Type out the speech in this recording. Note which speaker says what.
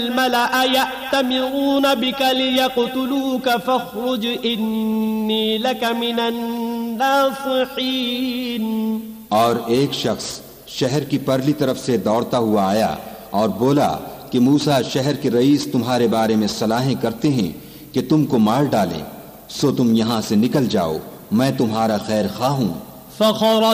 Speaker 1: मलअ यअतमिरून बिक लियक़्तुलूक फ़ख़्रुज इन्नी लक मिनन नासिहीन।
Speaker 2: और एक शख्स शहर की परली तरफ से दौड़ता हुआ आया और बोला कि मूसा शहर के रईस तुम्हारे बारे में सलाहें करते हैं कि तुमको मार डालें, सो तुम यहाँ से निकल जाओ, मैं तुम्हारा खैर खा हूँ।